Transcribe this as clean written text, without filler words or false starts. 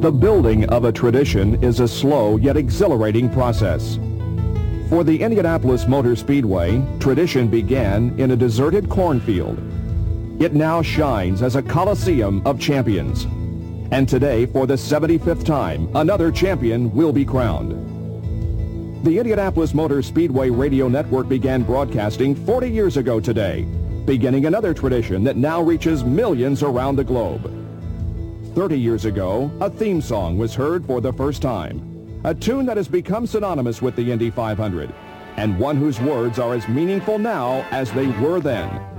The building of a tradition is a slow yet exhilarating process. For the Indianapolis Motor Speedway, tradition began in a deserted cornfield. It now shines as a coliseum of champions. And today, for the 75th time, another champion will be crowned. The Indianapolis Motor Speedway radio network began broadcasting 40 years ago today, beginning another tradition that now reaches millions around the globe. 30 years ago, a theme song was heard for the first time, a tune that has become synonymous with the Indy 500, and one whose words are as meaningful now as they were then.